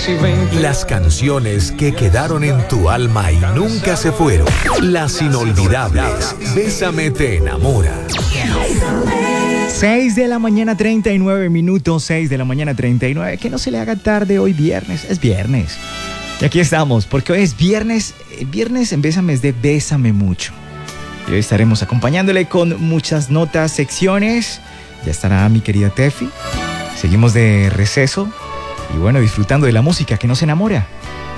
casi 20. Las canciones que quedaron en tu alma y nunca se fueron. Las inolvidables. Bésame te enamora. 6 de la mañana 39 minutos, 6 de la mañana 39. Que no se le haga tarde hoy viernes, es viernes. Y aquí estamos, porque hoy es viernes. El viernes en Bésame es de Bésame Mucho. Y hoy estaremos acompañándole con muchas notas, secciones. Ya estará mi querida Tefi. Seguimos de receso y bueno, disfrutando de la música que nos enamora.